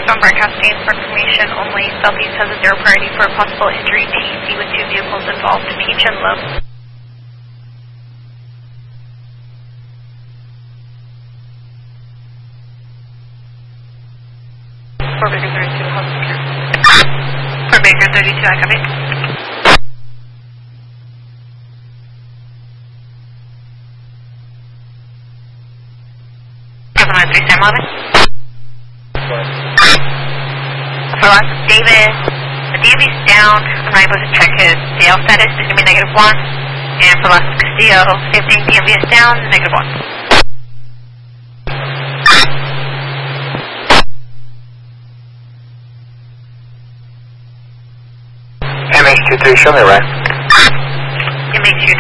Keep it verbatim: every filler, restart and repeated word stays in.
on broadcasting for information only. Southeast has a zero priority for a possible injury T C with two vehicles involved. Peach and Low. For Baker thirty-two, how's secure? For Baker thirty-two, I come in. seven one three, Sam eleven. For lots of David, the D M V's down. I'm not able to check his D L status. It's going to be negative one. And for lots of Castillo, same thing, D M V is down, negative one. M H two three, show me right. M H two